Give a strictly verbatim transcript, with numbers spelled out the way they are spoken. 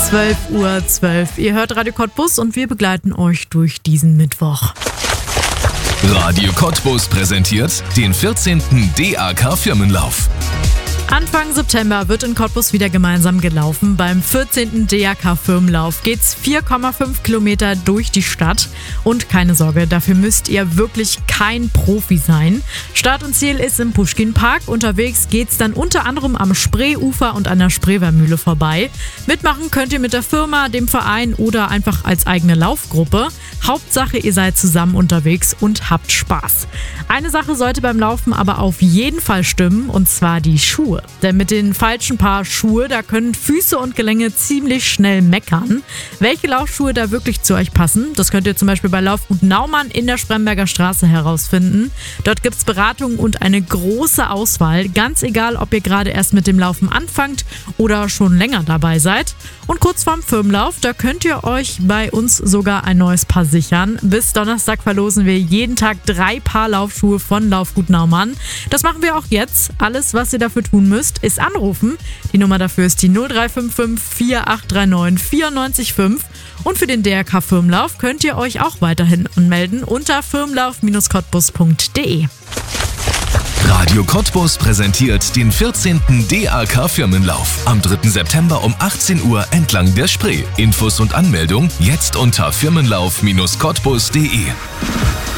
zwölf Uhr zwölf. Ihr hört Radio Cottbus und wir begleiten euch durch diesen Mittwoch. Radio Cottbus präsentiert den vierzehnten D A K-Firmenlauf. Anfang September wird in Cottbus wieder gemeinsam gelaufen. Beim vierzehnten D A K-Firmenlauf geht's vier Komma fünf Kilometer durch die Stadt. Und keine Sorge, dafür müsst ihr wirklich kein Profi sein. Start und Ziel ist im Puschkin-Park. Unterwegs geht's dann unter anderem am Spreeufer und an der Spreewermühle vorbei. Mitmachen könnt ihr mit der Firma, dem Verein oder einfach als eigene Laufgruppe. Hauptsache, ihr seid zusammen unterwegs und habt Spaß. Eine Sache sollte beim Laufen aber auf jeden Fall stimmen, und zwar die Schuhe. Denn mit den falschen Paar Schuhe, da können Füße und Gelenke ziemlich schnell meckern. Welche Laufschuhe da wirklich zu euch passen, das könnt ihr zum Beispiel bei Laufgut Naumann in der Spremberger Straße herausfinden. Dort gibt es Beratung und eine große Auswahl, ganz egal, ob ihr gerade erst mit dem Laufen anfangt oder schon länger dabei seid. Und kurz vorm Firmenlauf, da könnt ihr euch bei uns sogar ein neues Paar sichern. Bis Donnerstag verlosen wir jeden Tag drei Paar Laufschuhe von Laufgut Naumann. Das machen wir auch jetzt. Alles, was ihr dafür tun müsst, ist anrufen. Die Nummer dafür ist die null drei fünf fünf vier acht drei neun vier neun fünf. Und für den D R K-Firmenlauf könnt ihr euch auch weiterhin anmelden unter firmenlauf Bindestrich cottbus punkt de. Radio Cottbus präsentiert den vierzehnten D A K-Firmenlauf am dritten September um achtzehn Uhr entlang der Spree. Infos und Anmeldung jetzt unter firmenlauf Bindestrich cottbus punkt de.